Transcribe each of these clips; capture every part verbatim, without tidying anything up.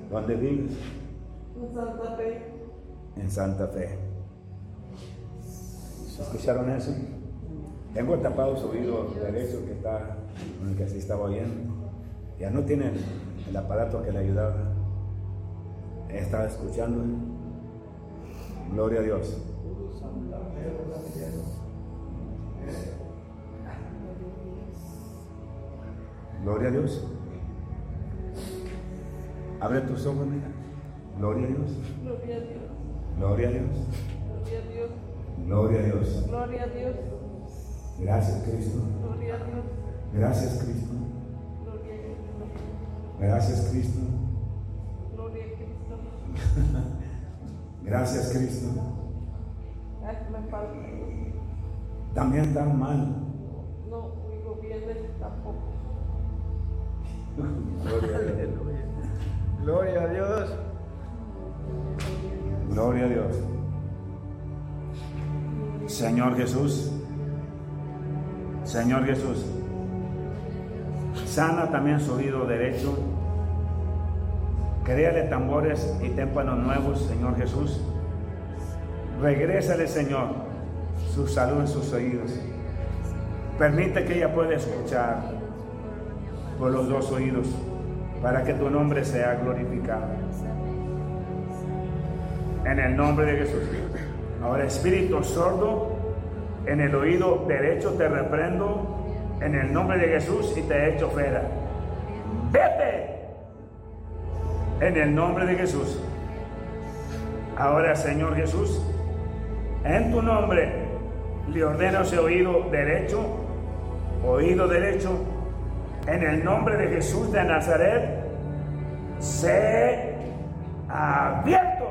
¿Dónde vives? En Santa Fe. En Santa Fe. ¿Escucharon eso? Tengo tapado su oído derecho que está, con el que sí estaba oyendo. Ya no tiene el, el aparato que le ayudaba. Estaba escuchando. Gloria a Dios. Gloria a Dios. Abre tus ojos, mira. Gloria a Dios. Gloria a Dios. Gloria a Dios. Gloria a Dios. Gloria a Dios. Gloria a Dios. Gracias, Cristo. Gloria a Dios. Gracias, Cristo. Gloria a Dios. Gracias, Cristo. Gloria a Cristo. Gracias, Cristo. Ay, me falta. También tan mal. No, mi gobierno tampoco. Gloria a Dios. Gloria a Dios. Gloria a Dios. Señor Jesús. Señor Jesús. Sana también su oído derecho. Créale tambores y témpanos nuevos, Señor Jesús. Regrésale, Señor, su salud en sus oídos. Permite que ella pueda escuchar por los dos oídos, para que tu nombre sea glorificado. En el nombre de Jesús. Ahora, espíritu sordo, en el oído derecho te reprendo, en el nombre de Jesús, y te echo fuera. ¡Vete! En el nombre de Jesús. Ahora, Señor Jesús, en tu nombre le ordeno ese oído derecho, oído derecho, en el nombre de Jesús de Nazaret, sé abierto.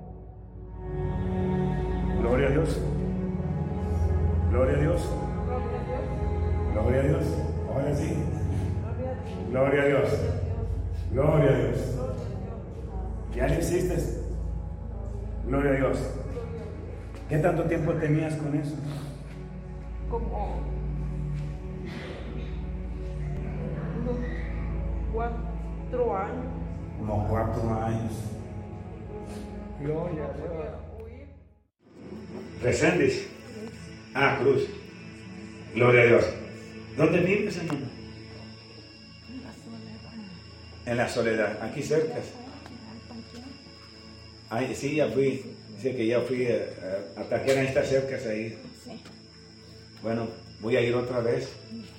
Gloria a Dios. Gloria a Dios. Gloria a Dios. Ahora sí. Gloria a Dios. Gloria a Dios. ¿Ya lo hiciste? Gloria a Dios. ¿Qué tanto tiempo tenías con eso? Como unos cuatro años. Como cuatro años. Gloria a Dios. Reséndiz. Ah, Cruz. Gloria a Dios. ¿Dónde vives, hermano? En la soledad. En la soledad, aquí cerca. Ay, sí, ya fui. Dice que ya fui a, a, a Taquera, está cerca ahí. Sí. Bueno, voy a ir otra vez.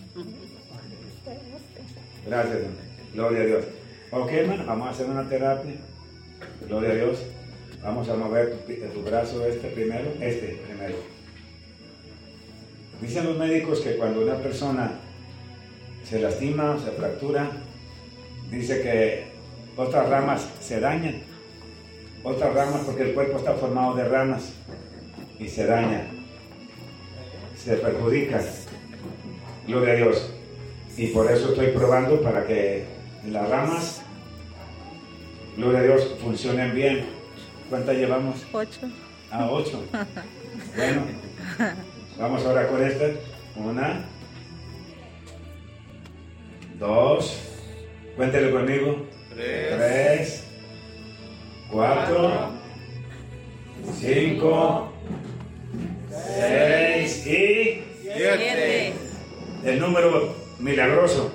Gracias, hermano. Gloria a Dios. Ok, hermano, vamos a hacer una terapia. Gloria a Dios. Vamos a mover tu, tu brazo este primero, este primero. Dicen los médicos que cuando una persona se lastima, se fractura, dice que otras ramas se dañan. Otras ramas porque el cuerpo está formado de ramas y se daña, se perjudica. Gloria a Dios. Y por eso estoy probando para que las ramas, gloria a Dios, funcionen bien. ¿Cuántas llevamos? Ocho. Ah, ocho. Bueno, vamos ahora con esta. Una, dos, cuéntelo conmigo. Tres. Tres, cuatro, cinco, seis y Siete. el número milagroso.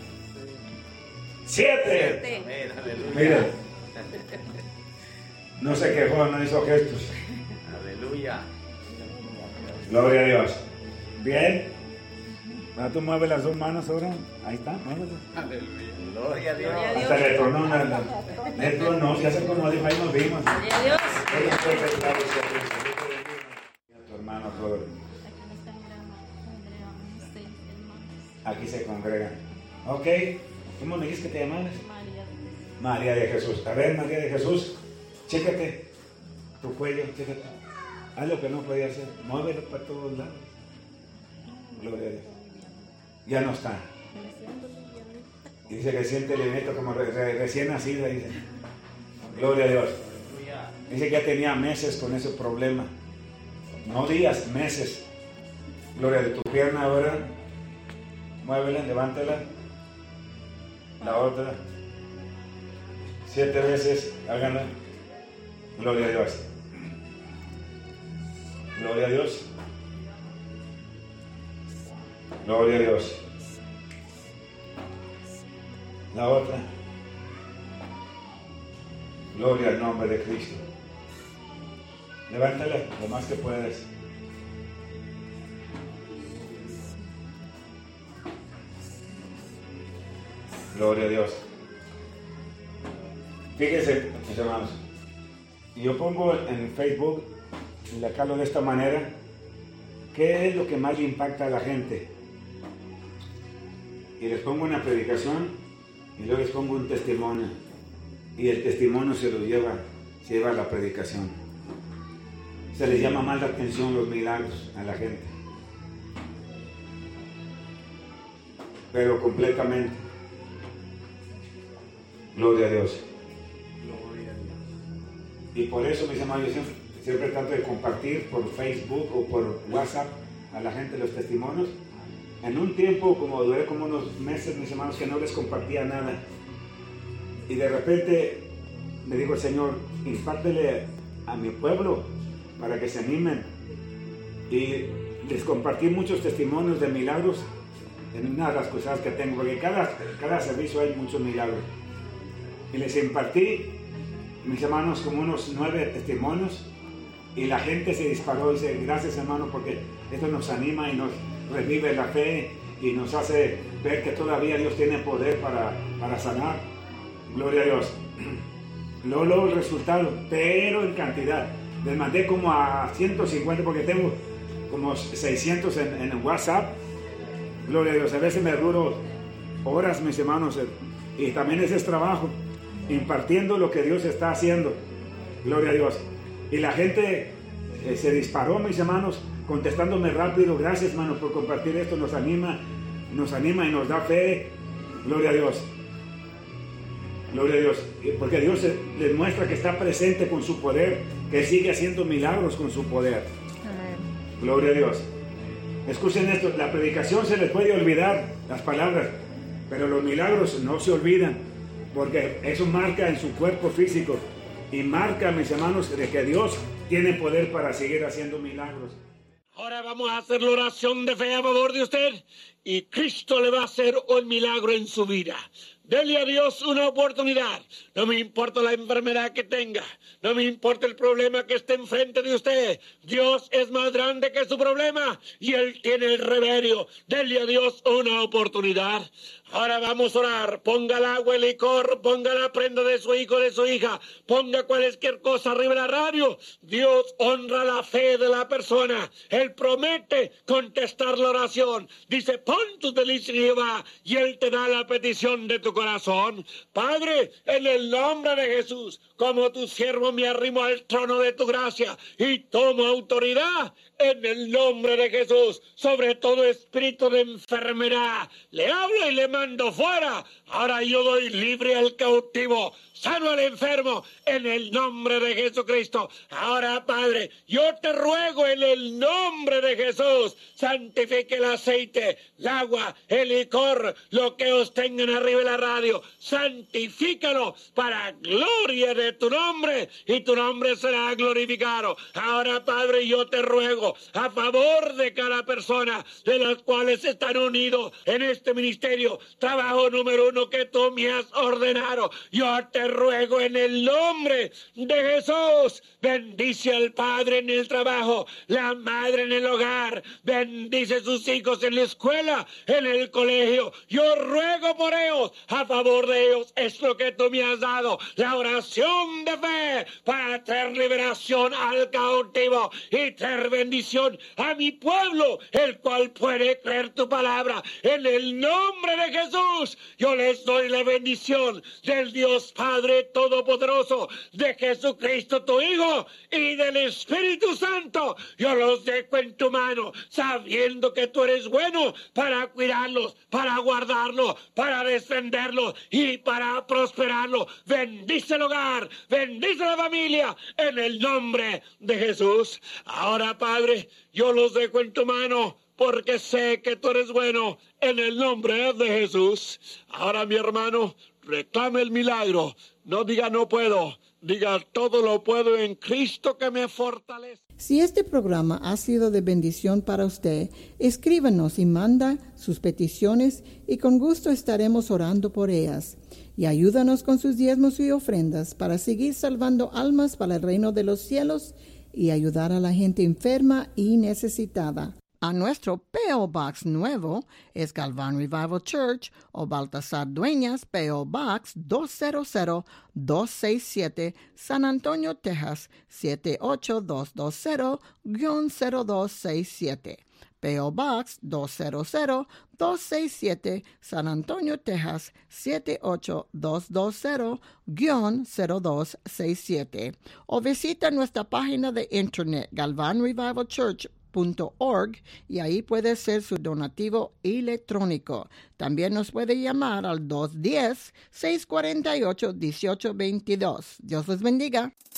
Siete. Siete. Amén, aleluya. Mira, no se quejó, no hizo gestos. Aleluya. Gloria a Dios. Bien. Ahora tú mueves las dos manos ahora. Ahí está, muévelo. Aleluya. Gloria a Dios. Gloria a Dios. Hasta le tronó una. Le tronó, ya sé cómo dijo, ahí nos vimos. Gloria a Dios. A tu hermano Flor. Aquí se congregan. Ok. ¿Cómo me dijiste que te llamabas? María. María de Jesús. A ver, María de Jesús, chécate tu cuello, chécate. Haz lo que no podía hacer. Muévelo para todos lados. Gloria a Dios. Ya no está. Dice que siente el nieto como re, re, recién nacida, dice. Gloria a Dios. Dice que ya tenía meses con ese problema. No días, meses. Gloria de tu pierna ahora. Muévela, levántala. La otra. siete veces, háganlo. Gloria a Dios. Gloria a Dios. Gloria a Dios. La otra. Gloria al nombre de Cristo. Levántale lo más que puedes. Gloria a Dios. Fíjense, mis hermanos, yo pongo en Facebook, y acá lo de esta manera, ¿qué es lo que más le impacta a la gente? Y les pongo una predicación y luego les pongo un testimonio. Y el testimonio se lo lleva, se lleva a la predicación. Se les llama más la atención los milagros a la gente. Pero completamente. Gloria a Dios. Gloria a Dios. Y por eso, mis hermanos, yo siempre, siempre trato de compartir por Facebook o por WhatsApp a la gente los testimonios. En un tiempo, como duré como unos meses, mis hermanos, que no les compartía nada. Y de repente me dijo el Señor, impártele a mi pueblo para que se animen. Y les compartí muchos testimonios de milagros en una de las cosas que tengo, porque cada, cada servicio hay muchos milagros. Y les impartí, mis hermanos, como unos nueve testimonios. Y la gente se disparó y dice, gracias hermano, porque esto nos anima y nos revive la fe y nos hace ver que todavía Dios tiene poder para, para sanar. Gloria a Dios. Luego, luego el resultado, pero en cantidad. Les mandé como a ciento cincuenta porque tengo como seiscientos en, en WhatsApp. Gloria a Dios. A veces me duro horas, mis hermanos. Y también ese es trabajo, impartiendo lo que Dios está haciendo. Gloria a Dios. Y la gente eh, se disparó, mis hermanos, contestándome rápido. Gracias, hermanos, por compartir esto. Nos anima, nos anima y nos da fe. Gloria a Dios. Gloria a Dios. Porque Dios les muestra que está presente con su poder, que sigue haciendo milagros con su poder. Amén. Gloria a Dios. Escuchen esto, la predicación se les puede olvidar las palabras, pero los milagros no se olvidan, porque eso marca en su cuerpo físico y marca, mis hermanos, de que Dios tiene poder para seguir haciendo milagros. Ahora vamos a hacer la oración de fe a favor de usted y Cristo le va a hacer un milagro en su vida. Dele a Dios una oportunidad. No me importa la enfermedad que tenga. No me importa el problema que esté enfrente de usted. Dios es más grande que su problema y Él tiene el remedio. Dele a Dios una oportunidad. Ahora vamos a orar. Ponga el agua, el licor, ponga la prenda de su hijo, de su hija. Ponga cualquier cosa arriba de la radio. Dios honra la fe de la persona. Él promete contestar la oración. Dice, pon tus delicias en Jehová y Él te da la petición de tu corazón. Padre, en el nombre de Jesús, como tu siervo me arrimo al trono de tu gracia y tomo autoridad en el nombre de Jesús sobre todo espíritu de enfermedad. Le hablo y le mando fuera. Ahora yo doy libre al cautivo, sano al enfermo, en el nombre de Jesucristo. Ahora, Padre, yo te ruego en el nombre de Jesús, santifique el aceite, el agua, el licor, lo que os tengan arriba de la radio, santifícalo para gloria de tu nombre y tu nombre será glorificado. Ahora, Padre, yo te ruego a favor de cada persona de las cuales están unidos en este ministerio, trabajo número uno que tú me has ordenado. Yo te ruego en el nombre de Jesús, bendice al padre en el trabajo, la madre en el hogar, bendice a sus hijos en la escuela, en el colegio. Yo ruego por ellos, a favor de ellos es lo que tú me has dado, la oración de fe para traer liberación al cautivo y traer bendición a mi pueblo, el cual puede creer tu palabra. En el nombre de Jesús, yo les doy la bendición del Dios Padre Todopoderoso, de Jesucristo tu Hijo y del Espíritu Santo. Yo los dejo en tu mano, sabiendo que tú eres bueno para cuidarlos, para guardarlos, para defenderlos y para prosperarlos. Bendice el hogar, bendice la familia, en el nombre de Jesús. Ahora, Padre, yo los dejo en tu mano, porque sé que tú eres bueno, en el nombre de Jesús. Ahora, mi hermano, reclame el milagro. No diga no puedo. Diga todo lo puedo en Cristo que me fortalece. Si este programa ha sido de bendición para usted, escríbanos y manda sus peticiones y con gusto estaremos orando por ellas. Y ayúdanos con sus diezmos y ofrendas para seguir salvando almas para el reino de los cielos y ayudar a la gente enferma y necesitada. A nuestro P O. Box nuevo es Galvan Revival Church o Baltasar Dueñas, P O. Box dos cero cero dos seis siete, San Antonio, Texas siete ocho dos dos cero cero dos seis siete. P O. Box dos cero cero dos seis siete, San Antonio, Texas siete ocho dos dos cero cero dos seis siete. O visita nuestra página de internet galvan revival church punto org y ahí puede ser su donativo electrónico. También nos puede llamar al dos uno cero, seis cuatro ocho, uno ocho dos dos. Dios les bendiga.